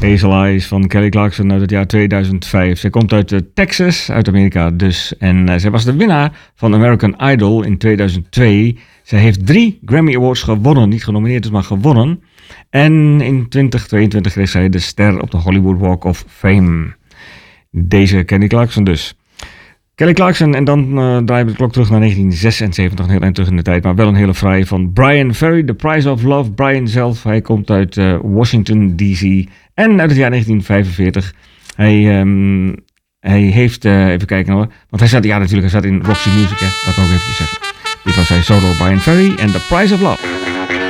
Hazel Eyes van Kelly Clarkson uit het jaar 2005. Zij komt uit Texas, uit Amerika dus. En zij was de winnaar van American Idol in 2002. Zij heeft 3 Grammy Awards gewonnen. Niet genomineerd, dus maar gewonnen. En in 2022 kreeg zij de ster op de Hollywood Walk of Fame. Deze Kelly Clarkson dus. Kelly Clarkson, en dan draaien we de klok terug naar 1976, een heel eind terug in de tijd, maar wel een hele fraaie van Brian Ferry, The Price of Love. Brian zelf, hij komt uit Washington D.C. en uit het jaar 1945. Hij heeft, even kijken hoor, want hij zat in Roxy Music, hè, dat wil ik even zeggen. Dit was zijn solo Brian Ferry en The Price of Love.